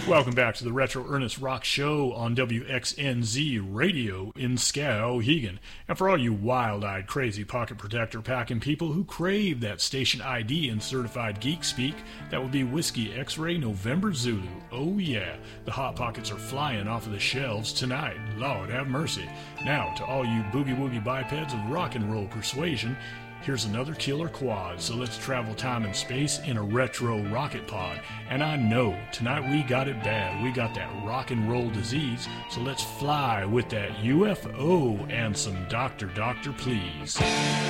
Welcome back to the Retro Ernest Rock Show on WXNZ Radio in Skowhegan. And for all you wild-eyed, crazy pocket protector packing people who crave that station ID and certified geek speak, that would be Whiskey X-Ray November Zulu. Oh yeah, the Hot Pockets are flying off of the shelves tonight. Lord have mercy. Now, to all you boogie-woogie bipeds of rock and roll persuasion, here's another killer quad, so let's travel time and space in a retro rocket pod. And I know, tonight we got it bad. We got that rock and roll disease, so let's fly with that UFO and some Doctor, Please.